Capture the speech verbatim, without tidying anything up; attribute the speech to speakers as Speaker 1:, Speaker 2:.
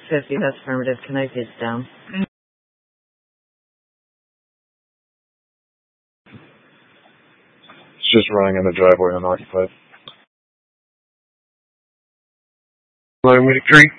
Speaker 1: fifty, that's affirmative. Can I face down?
Speaker 2: It's just running in the driveway unoccupied. Line week three.